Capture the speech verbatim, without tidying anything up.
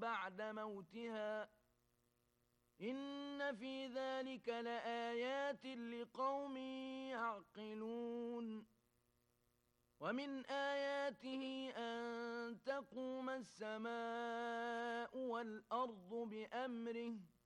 بعد موتها إن في ذلك لآيات لقوم يعقلون ومن آياته أن تقوم السماء والأرض بأمره